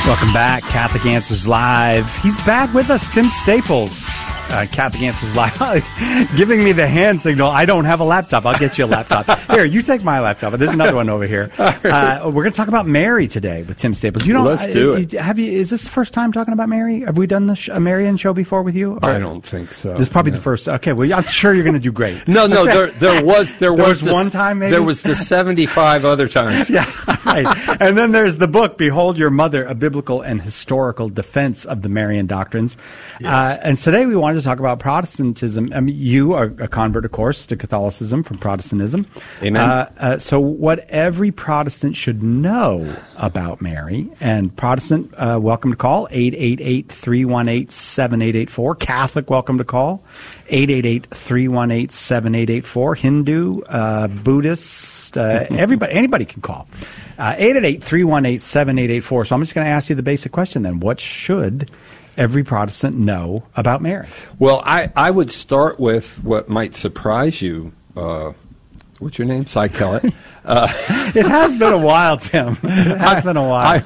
Welcome back, Catholic Answers Live. He's back with us, Tim Staples. Catholic Answers Live, giving me the hand signal. I don't have a laptop. I'll get you a laptop. Here, you take my laptop. There's another one over here. We're going to talk about Mary today with Tim Staples. Let's do it. Is this the first time talking about Mary? Have we done a Marian show before with you? I don't think so. This is probably the first. Okay, well, I'm sure you're going to do great. No, there was one time, maybe? There was the 75 other times. Yeah, right. And then there's the book, Behold Your Mother, A Biblical and Historical Defense of the Marian Doctrines. Yes. And today we wanted to talk about Protestantism. I mean, you are a convert, of course, to Catholicism from Protestantism. Amen. So what every Protestant should know about Mary. And Protestant, welcome to call, 888-318-7884. Catholic, welcome to call, 888-318-7884. Hindu, Buddhist, anybody can call. 888-318-7884. So I'm just going to ask you the basic question then. What should every Protestant know about Mary? Well, I would start with what might surprise you. What's your name? Cy Kellett. It has been a while, Tim. It has been a while.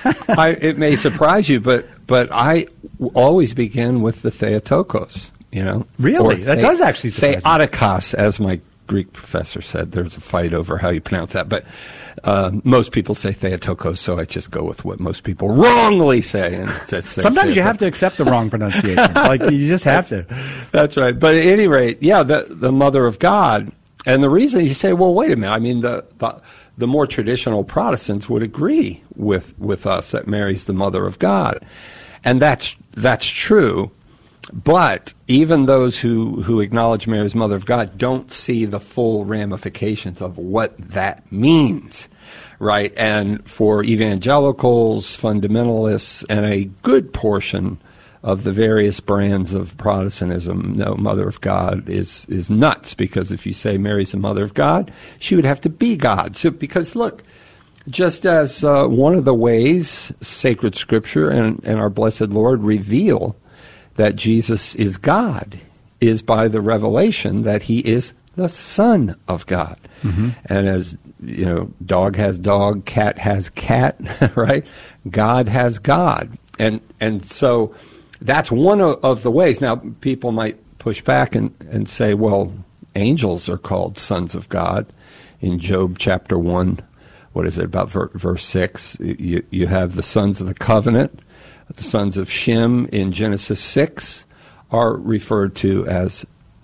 It may surprise you, but I always begin with the Theotokos. You know, really, that does actually surprise me. Theotokos, as my Greek professor said. There's a fight over how you pronounce that, but most people say Theotokos, so I just go with what most people wrongly say. And sometimes you have to accept the wrong pronunciation. Like, you just have to. That's right. But at any rate, yeah, the Mother of God. And the reason you say, well, wait a minute. I mean, the more traditional Protestants would agree with us that Mary's the Mother of God, and that's true. But even those who acknowledge Mary as Mother of God don't see the full ramifications of what that means, right? And for evangelicals, fundamentalists, and a good portion of the various brands of Protestantism, no, Mother of God is nuts, because if you say Mary's the Mother of God, she would have to be God. So, because look, just as one of the ways sacred Scripture and our blessed Lord reveal that Jesus is God is by the revelation that he is the Son of God. Mm-hmm. And as you know, dog has dog, cat has cat, right? God has God. And so that's one of the ways. Now, people might push back and say, well, angels are called sons of God. In Job chapter 1, what is it, about verse 6, you have the sons of the covenant. The sons of Shem in Genesis 6 are referred to as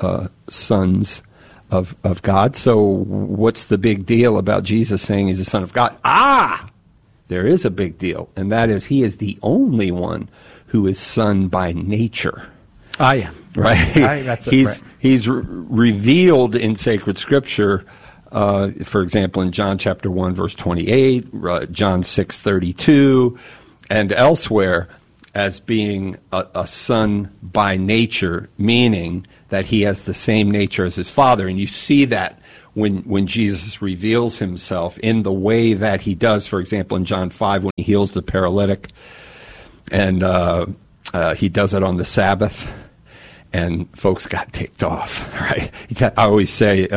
sons of God. So what's the big deal about Jesus saying he's the Son of God? There is a big deal, and that is he is the only one who is son by nature. Yeah. Right? He's revealed in sacred Scripture, for example, in John chapter 1, verse 28, John 6:32, and elsewhere, as being a son by nature, meaning that he has the same nature as his Father. And you see that when Jesus reveals himself in the way that he does, for example, in John 5, when he heals the paralytic, and he does it on the Sabbath, and folks got ticked off, right? I always say,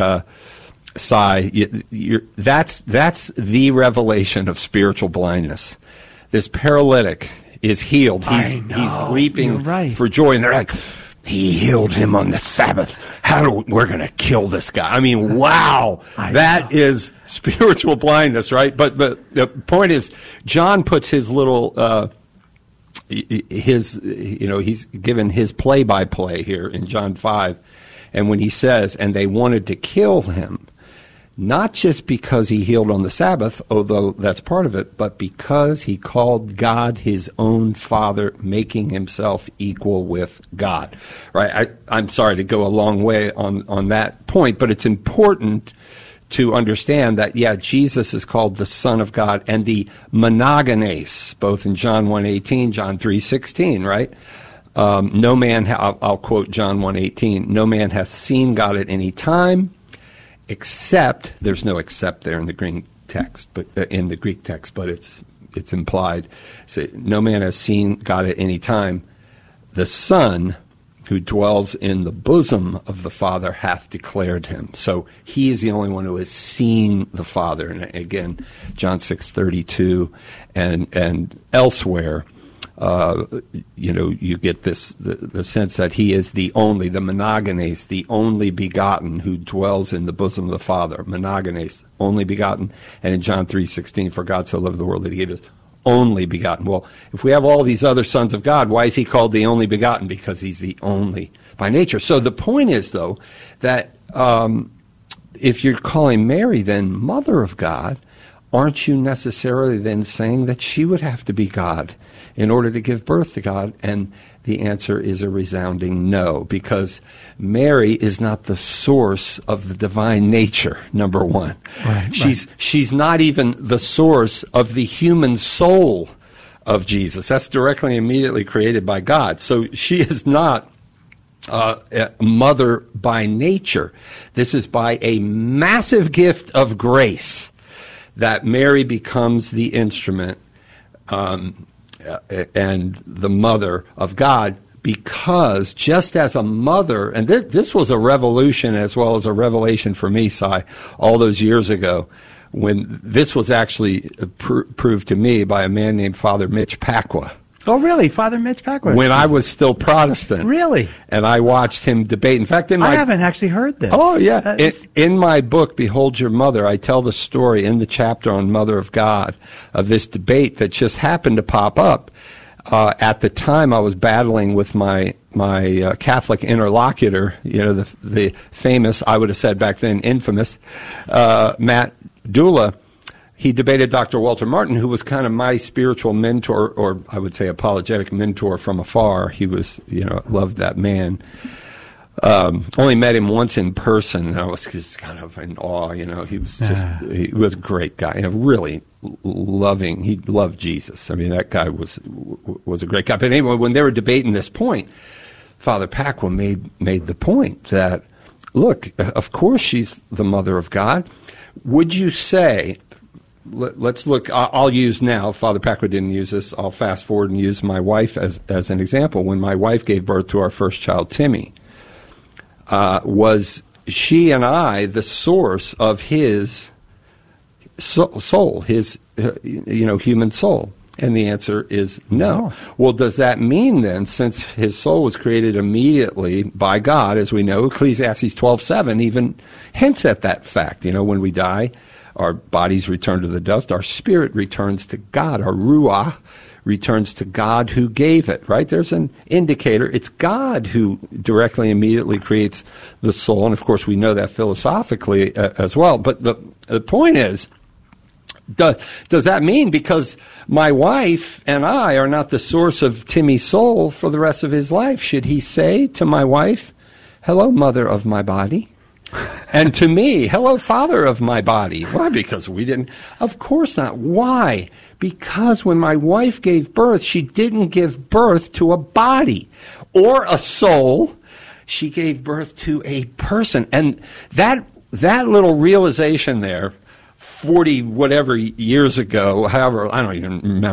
Cy, that's the revelation of spiritual blindness. This paralytic is healed. He's leaping for joy, and they're like, he healed him on the Sabbath. We're going to kill this guy? I mean, wow, that is spiritual blindness, right? But the point is, John puts his little, he's given his play-by-play here in John 5, and when he says, and they wanted to kill him, not just because he healed on the Sabbath, although that's part of it, but because he called God his own Father, making himself equal with God. Right? I'm sorry to go a long way on that point, but it's important to understand that, Jesus is called the Son of God, and the monogenes, both in John 1:18, John 3:16, right? No man, I'll quote John 1:18, no man hath seen God at any time, except, there's no except there in the Greek text, but it's implied. So, no man has seen God at any time. The Son, who dwells in the bosom of the Father hath declared him. So he is the only one who has seen the Father. And again, John 6:32 and elsewhere, you get this the sense that he is the monogenes, the only begotten who dwells in the bosom of the Father. Monogenes, only begotten. And in John 3:16, for God so loved the world that he gave his only begotten. Well, if we have all these other sons of God, why is he called the only begotten? Because he's the only by nature. So the point is, though, that if you're calling Mary then Mother of God, aren't you necessarily then saying that she would have to be God in order to give birth to God? And the answer is a resounding no, because Mary is not the source of the divine nature, number one. Right, she's not even the source of the human soul of Jesus. That's directly and immediately created by God. So she is not a mother by nature. This is by a massive gift of grace that Mary becomes the instrument and the mother of God, because just as a mother, and this was a revolution as well as a revelation for me, Si, all those years ago, when this was actually proved to me by a man named Father Mitch Pacwa. Oh, really? Father Mitch Pacwa? When I was still Protestant. Really? And I watched him debate. In fact, I haven't actually heard this. Oh, yeah. In my book, Behold Your Mother, I tell the story in the chapter on Mother of God of this debate that just happened to pop up. At the time, I was battling with my Catholic interlocutor, the famous, I would have said back then, infamous, Matt Dula. He debated Dr. Walter Martin, who was kind of my spiritual mentor, or I would say apologetic mentor from afar. He was, loved that man. Only met him once in person, and I was just kind of in awe. He was he was a great guy, really loving. He loved Jesus. I mean, that guy was a great guy. But anyway, when they were debating this point, Father Pacwa made the point that, look, of course she's the mother of God. Would you say? Let's look. I'll use now. Father Pacwa didn't use this. I'll fast forward and use my wife as an example. When my wife gave birth to our first child, Timmy, was she and I the source of his soul, his human soul? And the answer is no. Well, does that mean then, since his soul was created immediately by God, as we know, Ecclesiastes 12:7 even hints at that fact. When we die, our bodies return to the dust. Our spirit returns to God. Our ruah returns to God who gave it, right? There's an indicator. It's God who directly, immediately creates the soul. And, of course, we know that philosophically as well. But the point is, does that mean because my wife and I are not the source of Timmy's soul for the rest of his life, should he say to my wife, hello, mother of my body? And to me, hello, father of my body. Why? Because we didn't. Of course not. Why? Because when my wife gave birth, she didn't give birth to a body or a soul. She gave birth to a person. And that little realization there, 40 whatever years ago, however, I don't even remember.